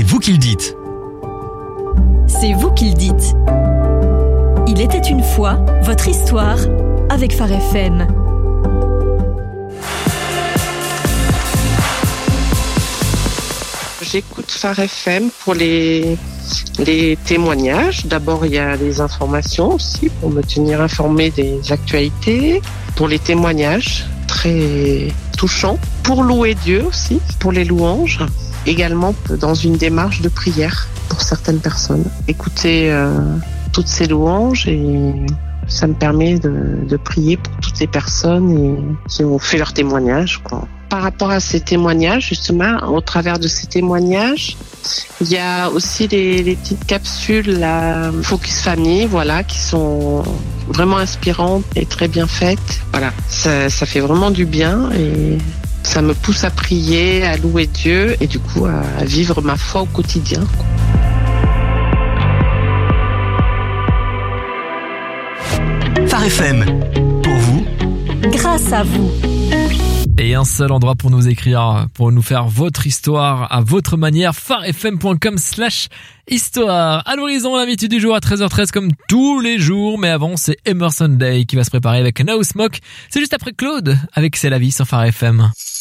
vous qui le dites. C'est vous qui le dites. Il était une fois votre histoire avec Phare FM. J'écoute Phare FM pour les témoignages. D'abord, il y a les informations aussi pour me tenir informée des actualités. Pour les témoignages, très touchants. Pour louer Dieu aussi, pour les louanges. Également dans une démarche de prière pour certaines personnes. Écouter toutes ces louanges et ça me permet de prier pour toutes ces personnes qui ont fait leur témoignage, quoi. Par rapport à ces témoignages, justement, au travers de ces témoignages, il y a aussi les petites capsules, la Focus Famille, voilà, qui sont vraiment inspirantes et très bien faites. Voilà, ça fait vraiment du bien et ça me pousse à prier, à louer Dieu et du coup à vivre ma foi au quotidien, quoi. Phare FM, pour vous, Grâce à vous. Et un seul endroit pour nous écrire, pour nous faire votre histoire à votre manière, pharefm.com/histoire. À l'horizon, l'invité du jour à 13h13 comme tous les jours, mais avant c'est Emerson Day qui va se préparer avec No Smoke. C'est juste après Claude avec C'est la vie sur Phare FM.